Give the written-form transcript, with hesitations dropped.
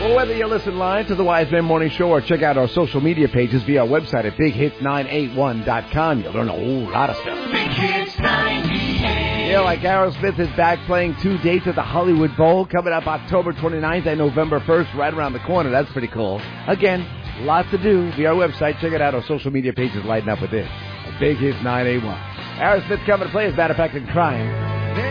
Whether you listen live to the Wise Men Morning Show or check out our social media pages via our website at BigHits981.com, you'll learn a whole lot of stuff. Big Hits 98. Yeah, like Aerosmith is back playing 2 dates at the Hollywood Bowl coming up October 29th and November 1st, right around the corner. That's pretty cool. Again, lots to do via our website. Check it out. Our social media pages lighting up with this. Big Hits 981. Aerosmith coming to play, as a matter of fact, in Crying.